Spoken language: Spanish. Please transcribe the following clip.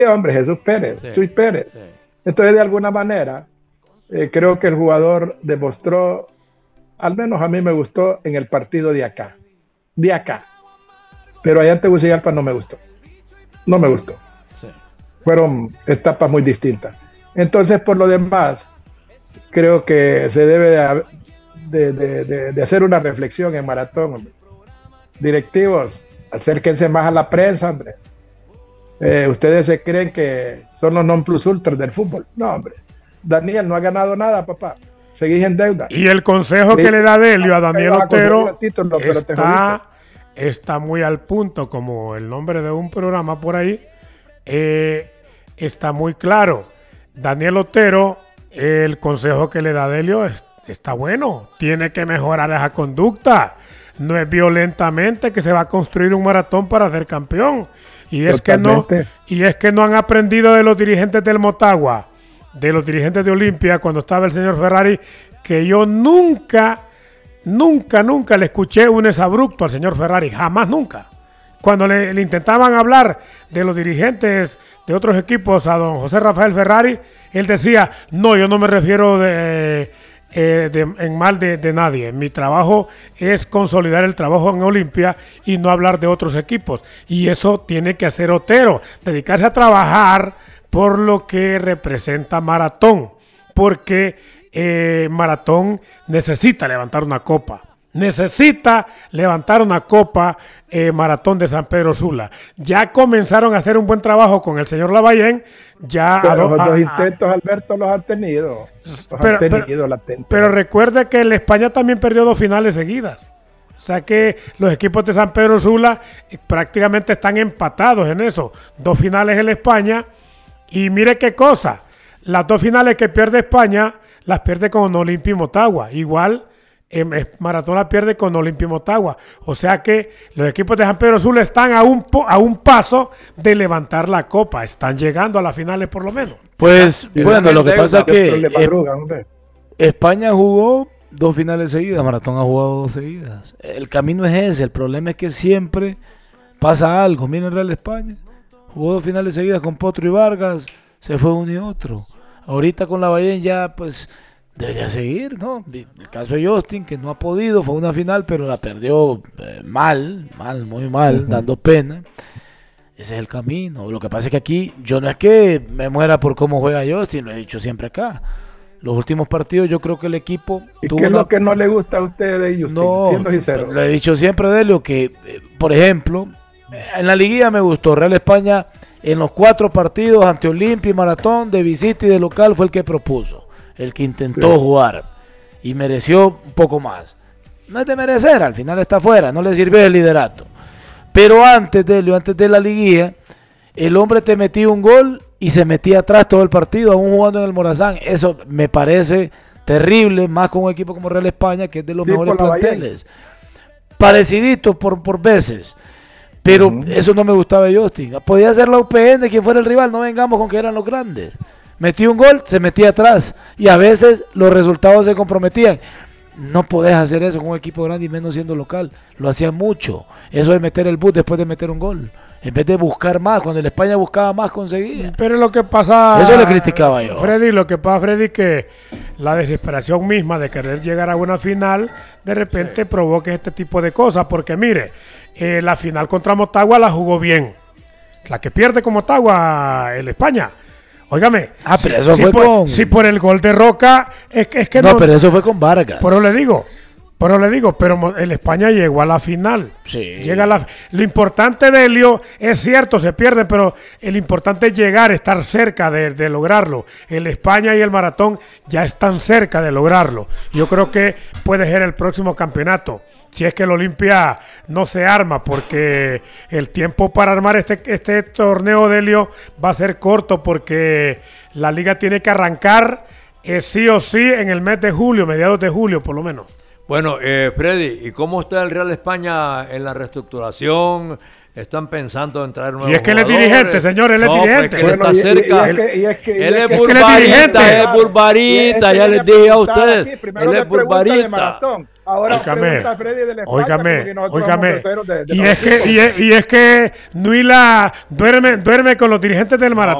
hombre, Jesús Pérez, Sí, Chuy Pérez. sí. Entonces, de alguna manera, creo que el jugador demostró, al menos a mí me gustó en el partido de acá. Pero allá en Tegucigalpa no me gustó, no me gustó. Sí. Fueron etapas muy distintas. Entonces, por lo demás, creo que se debe de hacer una reflexión en Maratón, hombre. Directivos, acérquense más a la prensa, hombre. Ustedes se creen que son los non plus ultras del fútbol. No, hombre. Daniel, no ha ganado nada, papá. Seguís en deuda. Y el consejo Sí, que le da Delio a Daniel vas a conseguir Otero el título, pero te jodiste. está muy al punto, como el nombre de un programa por ahí. Está muy claro. Daniel Otero, el consejo que le da Delio está bueno. Tiene que mejorar esa conducta. No es violentamente que se va a construir un maratón para ser campeón. Y es Totalmente. que no han aprendido de los dirigentes del Motagua, de los dirigentes de Olimpia, cuando estaba el señor Ferrari, que yo nunca le escuché un exabrupto al señor Ferrari, jamás, nunca. Cuando le intentaban hablar de los dirigentes de otros equipos a don José Rafael Ferrari, él decía, no, yo no me refiero en mal de nadie. Mi trabajo es consolidar el trabajo en Olimpia y no hablar de otros equipos. Y eso tiene que hacer Otero, dedicarse a trabajar por lo que representa Maratón, porque Maratón necesita levantar una copa. Necesita levantar una copa Maratón de San Pedro Sula. Ya comenzaron a hacer un buen trabajo con el señor Lavallén. Pero los dos intentos, Alberto, los han tenido. Latentes. Pero recuerde que el España también perdió 2 finales seguidas. O sea que los equipos de San Pedro Sula prácticamente están empatados en eso. 2 finales en España. Y mire qué cosa. Las 2 finales que pierde España las pierde con Olimpia y Motagua. Igual Maratón la pierde con Olimpia y Motagua. O sea que los equipos de San Pedro Sula están a un paso de levantar la copa. Están llegando a las finales por lo menos. Pues bueno, lo que pasa es que madrugan, España jugó 2 finales seguidas, Maratón ha jugado 2 seguidas. El camino es ese, el problema es que siempre pasa algo. Miren Real España, jugó 2 finales seguidas con Potro y Vargas, se fue uno y otro. Ahorita con Lavallén ya pues debería seguir, ¿no? El caso de Justin, que no ha podido, fue una final, pero la perdió muy mal, dando pena. Ese es el camino. Lo que pasa es que aquí, yo no es que me muera por cómo juega Justin, lo he dicho siempre acá. Los últimos partidos yo creo que el equipo ¿Y qué es lo que no le gusta a usted de Justin? No, siendo sincero. lo he dicho siempre, Delio, que por ejemplo, en la liguilla me gustó. Real España en los 4 partidos ante Olimpia y Maratón, de visita y de local, fue el que propuso, el que intentó jugar y mereció un poco más. No es de merecer, al final está fuera, no le sirvió el liderato. Pero antes de la liguilla, el hombre te metía un gol y se metía atrás todo el partido, aún jugando en el Morazán. Eso me parece terrible, más con un equipo como Real España, que es de los mejores planteles. Parecidito por veces. Pero eso no me gustaba de Justin. Podía ser la UPN, quien fuera el rival, no vengamos con que eran los grandes. Metió un gol, se metía atrás. Y a veces los resultados se comprometían. No podés hacer eso con un equipo grande y menos siendo local. Lo hacían mucho. Eso de meter el bus después de meter un gol. En vez de buscar más, cuando el España buscaba más, conseguía. Pero lo que pasa... Eso le criticaba yo. Freddy, que la desesperación misma de querer llegar a una final, de repente provoque este tipo de cosas. Porque mire, la final contra Motagua la jugó bien. La que pierde con Motagua, el España. Óigame, pero eso fue con... Si por el gol de Roca, es que no, pero eso fue con Vargas. Pero el España llegó a la final. Sí. Lo importante de Elio, es cierto, se pierde, pero el importante es llegar, estar cerca de lograrlo. El España y el Maratón ya están cerca de lograrlo. Yo creo que puede ser el próximo campeonato. Si es que el Olimpia no se arma, porque el tiempo para armar este torneo de Elio va a ser corto, porque la liga tiene que arrancar sí o sí en el mes de julio, mediados de julio por lo menos. Bueno, Freddy, ¿y cómo está el Real España en la reestructuración? están pensando en traer nuevos Y es que él es jugadores. dirigente, señor, él es No, dirigente. pues que él está y cerca. es que Él es dirigente. burbarita, es burbarita, ya les dije a ustedes. Aquí, primero Él me es pregunta de burbarita. Maratón, ahora Óigame, pregunta a Freddy del España, porque nosotros somos terceros de y los es equipos. que Nuila duerme con los dirigentes del Maratón.